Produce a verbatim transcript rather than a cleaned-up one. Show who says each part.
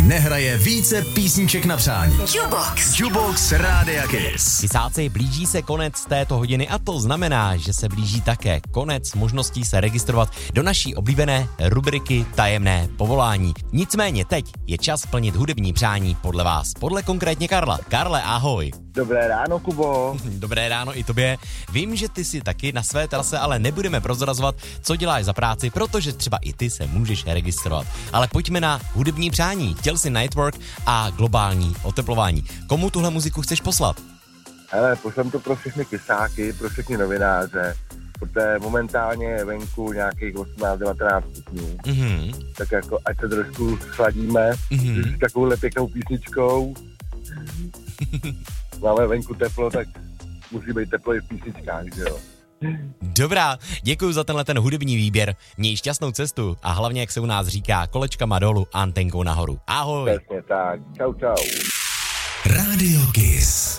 Speaker 1: nehraje více písniček na přání. Jukebox. Jukebox Rádia Kiss.
Speaker 2: Kysáci, blíží se konec této hodiny a to znamená, že se blíží také konec možností se registrovat do naší oblíbené rubriky Tajemné povolání. Nicméně teď je čas plnit hudební přání podle vás, podle konkrétně Karla. Karle, ahoj.
Speaker 3: Dobré ráno, Kubo.
Speaker 2: Dobré ráno i tobě. Vím, že ty si taky na své terase, ale nebudeme prozrazovat, co děláš za práci, protože třeba i ty se můžeš registrovat. Ale pojďme na hudební přání. Chtěl jsi Nightwork a globální oteplování. Komu tuhle muziku chceš poslat?
Speaker 3: Hele, pošlem to pro všechny kysáky, pro všechny novináře, protože momentálně je venku nějakých osmnáct devatenáct stupňů. Mm-hmm. Tak jako, ať se trošku schladíme, mm-hmm. s takovouhle pěknou písničkou. Máme venku teplo, tak musí být teplo i v písničkách, že jo.
Speaker 2: Dobrá, děkuji za tenhle ten hudební výběr. Měj šťastnou cestu a hlavně, jak se u nás říká, kolečkama dolů, antenkou nahoru. Ahoj.
Speaker 3: Přesně tak. Čau, čau.
Speaker 1: Rádio Kiss.